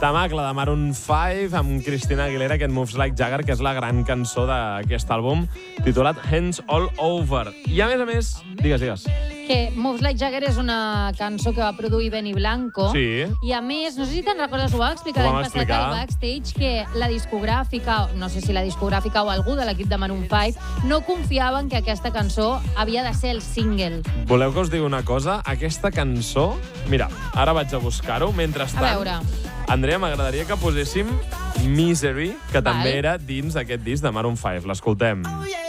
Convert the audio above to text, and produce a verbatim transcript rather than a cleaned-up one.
Temacle de Maroon cinc amb Christina Aguilera, aquest Moves Like Jagger, que és la gran cançó d'aquest àlbum, titulat Hands All Over. I a més a més, digues, digues. Que Moves Like Jagger és una cançó que va produir Benny Blanco. Sí. I a més, no sé si te'n recordes, ho va explicar l'any passat al backstage, que la discogràfica, no sé si la discogràfica o algú de l'equip de Maroon cinc, no confiaven que aquesta cançó havia de ser el single. Voleu que us digui una cosa? Aquesta cançó... Mira, ara vaig a buscar-ho. Mentrestant, A veure. Andrea, m'agradaria que poséssim Misery, que Val. també era dins d'aquest disc de Maroon cinc. L'escoltem. Oh, yeah.